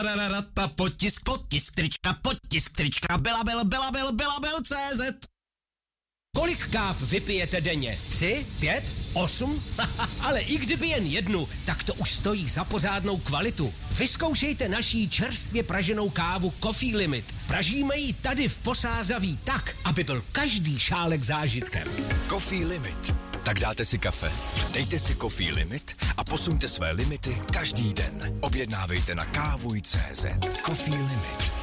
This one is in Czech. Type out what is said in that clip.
Potisk, trička, Belabel.cz. Kolik káv vypijete denně? 3, 5, 8? Ale i kdyby jen jednu, tak to už stojí za pořádnou kvalitu. Vyzkoušejte naší čerstvě praženou kávu Coffee Limit. Pražíme ji tady v Posázaví tak, aby byl každý šálek zážitkem. Coffee Limit. Tak dáte si kafe, dejte si Coffee Limit a posuňte své limity každý den. Objednávejte na kávuj.cz. Coffee Limit.